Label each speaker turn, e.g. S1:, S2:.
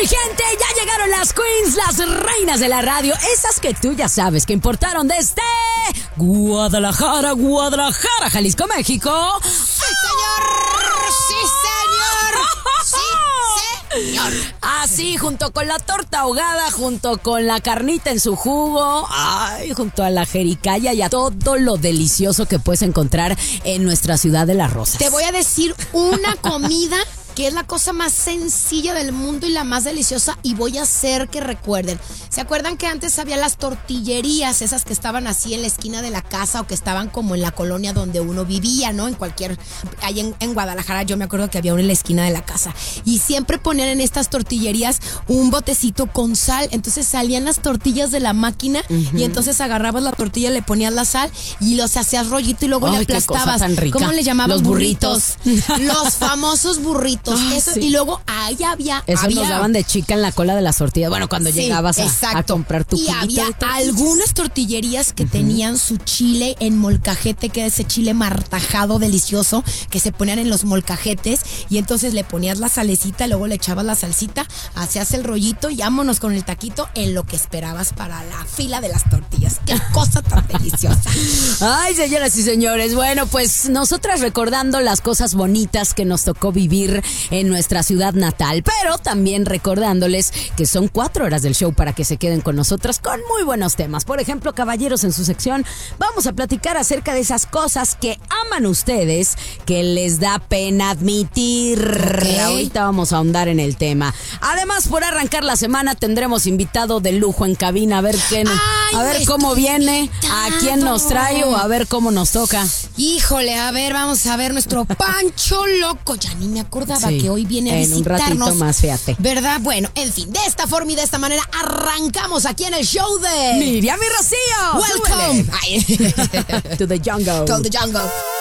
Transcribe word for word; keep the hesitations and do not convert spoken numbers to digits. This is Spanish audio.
S1: mi gente, ya llegaron las queens, las reinas de la radio, esas que tú ya sabes que importaron desde Guadalajara, Guadalajara, Jalisco, México.
S2: ¡Sí, señor! ¡Sí, señor! ¡Sí, señor!
S1: Así, junto con la torta ahogada, junto con la carnita en su jugo, ay, junto a la jericaya y a todo lo delicioso que puedes encontrar en nuestra ciudad de Las Rosas.
S2: Te voy a decir una comida que es la cosa más sencilla del mundo y la más deliciosa, y voy a hacer que recuerden. ¿Se acuerdan que antes había las tortillerías, esas que estaban así en la esquina de la casa o que estaban como en la colonia donde uno vivía, ¿no? En cualquier, ahí en, en Guadalajara yo me acuerdo que había una en la esquina de la casa y siempre ponían en estas tortillerías un botecito con sal, entonces salían las tortillas de la máquina uh-huh. y entonces agarrabas la tortilla, le ponías la sal y los hacías rollito y luego
S1: Ay,
S2: le aplastabas.
S1: Qué cosa tan rica.
S2: ¿Cómo le llamaban?
S1: Los burritos.
S2: burritos. Los famosos burritos.
S1: Ay,
S2: Eso,
S1: sí.
S2: Y luego ahí había...
S1: Eso
S2: había,
S1: nos daban de chica en la cola de las tortillas. Bueno, cuando
S2: sí,
S1: llegabas a, a comprar tu
S2: y había
S1: kilito de
S2: algunas tortillerías que uh-huh. tenían su chile en molcajete, que era ese chile martajado delicioso que se ponían en los molcajetes, y entonces le ponías la salecita, luego le echabas la salsita, hacías el rollito y vámonos con el taquito en lo que esperabas para la fila de las tortillas. ¡Qué cosa tan deliciosa!
S1: Ay, señoras y señores, bueno, pues nosotras recordando las cosas bonitas que nos tocó vivir en nuestra ciudad natal, pero también recordándoles que son cuatro horas del show para que se queden con nosotras con muy buenos temas. Por ejemplo, caballeros, en su sección vamos a platicar acerca de esas cosas que aman ustedes, que les da pena admitir. Okay. Ahorita vamos a ahondar en el tema. Además, por arrancar la semana tendremos invitado de lujo en cabina, a ver qué,
S2: Ay,
S1: a ver cómo viene, a quién nos trae o a ver cómo nos toca.
S2: Híjole, a ver, vamos a ver nuestro Pancho Loco. Ya ni me acordaba
S1: sí,
S2: que hoy viene a
S1: en
S2: visitarnos.
S1: un ratito más, fíjate.
S2: ¿Verdad? Bueno, en fin, de esta forma y de esta manera arrancamos aquí en el show de
S1: Miriam y Rocío.
S2: Welcome
S1: to the jungle.
S2: To the jungle.